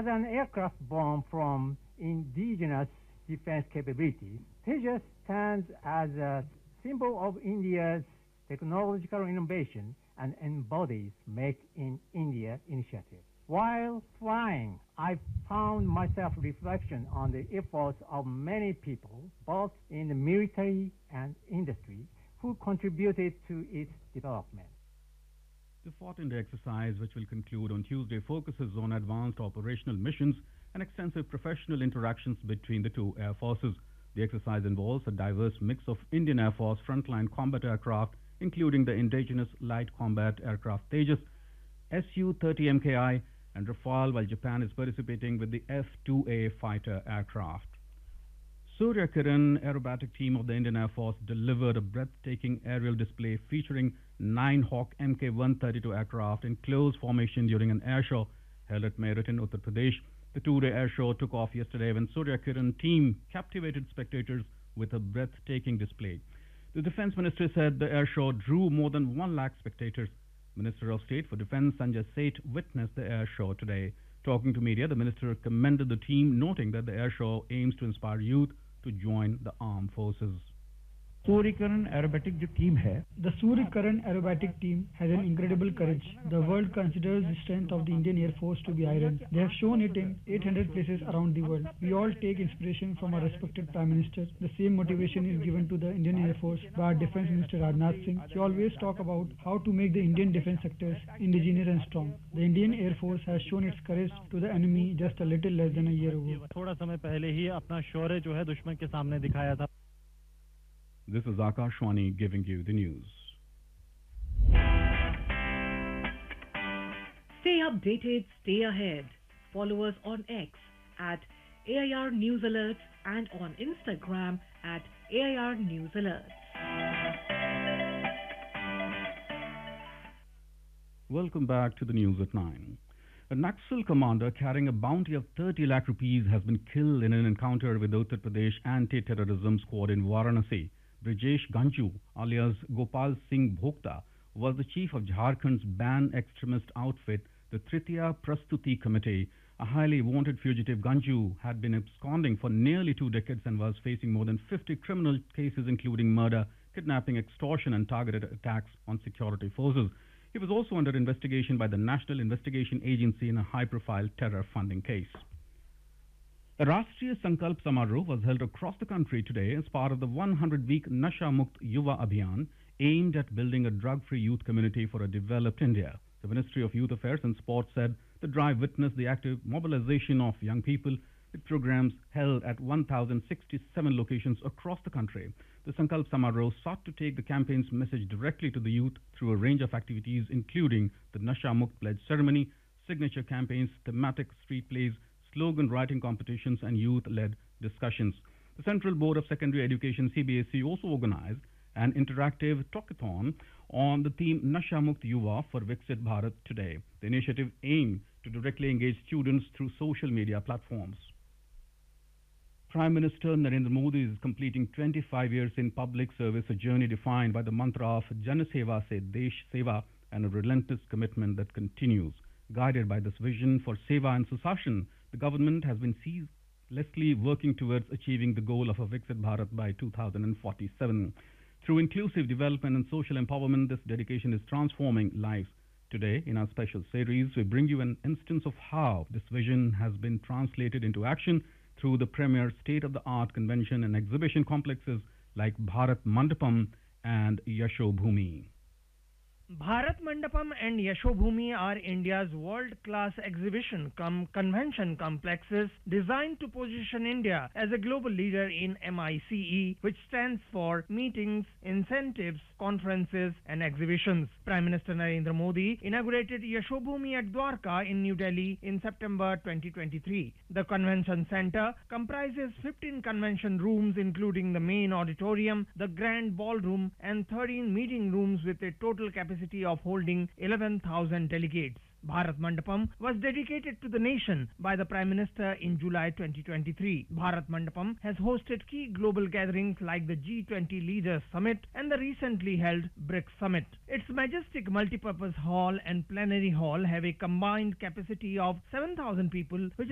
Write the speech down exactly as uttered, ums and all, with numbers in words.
As an aircraft born from indigenous defense capabilities, Tejas stands as a symbol of India's technological innovation and embodies Make in India initiative. While flying, I found myself reflection on the efforts of many people, both in the military and industry, who contributed to its development. The fourteenth exercise, which will conclude on Tuesday, focuses on advanced operational missions and extensive professional interactions between the two air forces. The exercise involves a diverse mix of Indian Air Force frontline combat aircraft, including the indigenous light combat aircraft Tejas, S U thirty M K I, and Rafale, while Japan is participating with the F two A fighter aircraft. Surya Kiran aerobatic team of the Indian Air Force delivered a breathtaking aerial display featuring nine Hawk M K one thirty-two aircraft in close formation during an air show held at Meerut in Uttar Pradesh. The two-day air show took off yesterday when Surya Kiran team captivated spectators with a breathtaking display. The Defence Ministry said the air show drew more than one lakh spectators. Minister of State for Defence Sanjay Seth witnessed the air show today. Talking to media, the minister commended the team, noting that the air show aims to inspire youth to join the armed forces. Surya Kiran aerobatic जो team है, the Surya Kiran aerobatic team has an incredible courage. The world considers the strength of the Indian Air Force to be iron. They have shown it in eight hundred places around the world. We all take inspiration from our respected Prime Minister. The same motivation is given to the Indian Air Force by our Defence Minister Rajnath Singh. He always talk about how to make the Indian defence sectors indigenous and strong. The Indian Air Force has shown its courage to the enemy just a little less than a year ago. थोड़ा समय पहले ही अपना शौर्य जो है दुश्मन के सामने दिखाया था. This is Akashwani giving you the news. Stay updated, stay ahead. Follow us on X at A I R News Alerts and on Instagram at A I R News Alerts. Welcome back to the news at nine. A Naxal commander carrying a bounty of thirty lakh rupees has been killed in an encounter with the Uttar Pradesh Anti-Terrorism Squad in Varanasi. Brijesh Ganju, alias Gopal Singh Bhokta, was the chief of Jharkhand's banned extremist outfit, the Tritiya Prastuti Committee. A highly wanted fugitive, Ganju had been absconding for nearly two decades and was facing more than fifty criminal cases, including murder, kidnapping, extortion, and targeted attacks on security forces. He was also under investigation by the National Investigation Agency in a high-profile terror funding case. The Rashtriya Sankalp Samarah was held across the country today as part of the one hundred week Nasha Mukt Yuva Abhiyan, aimed at building a drug-free youth community for a developed India. The Ministry of Youth Affairs and Sports said the drive witnessed the active mobilization of young people with programs held at one thousand sixty-seven locations across the country. The Sankalp Samarah sought to take the campaign's message directly to the youth through a range of activities, including the Nasha Mukt Pledge Ceremony, signature campaigns, thematic street plays, slogan writing competitions, and youth-led discussions. The Central Board of Secondary Education, C B S E, also organized an interactive talkathon on the theme Nasha Mukt Yuva for Viksit Bharat today. The initiative aimed to directly engage students through social media platforms. Prime Minister Narendra Modi is completing twenty-five years in public service, a journey defined by the mantra of Jan Seva se Desh Seva and a relentless commitment that continues. Guided by this vision for Seva and Susashan, the government has been ceaselessly working towards achieving the goal of a Viksit Bharat by two thousand forty-seven. Through inclusive development and social empowerment, this dedication is transforming lives. Today, in our special series, we bring you an instance of how this vision has been translated into action through the premier state-of-the-art convention and exhibition complexes like Bharat Mandapam and Yasho Bhumi. Bharat Mandapam and Yashobhumi are India's world-class exhibition cum convention complexes designed to position India as a global leader in MICE, which stands for Meetings, Incentives, Conferences and Exhibitions. Prime Minister Narendra Modi inaugurated Yashobhumi at Dwarka in New Delhi in September twenty twenty-three. The convention center comprises fifteen convention rooms, including the main auditorium, the grand ballroom and thirteen meeting rooms with a total capacity of holding eleven thousand delegates. Bharat Mandapam was dedicated to the nation by the Prime Minister in July twenty twenty-three. Bharat Mandapam has hosted key global gatherings like the G twenty Leaders Summit and the recently held BRICS Summit. Its majestic multipurpose hall and plenary hall have a combined capacity of seven thousand people, which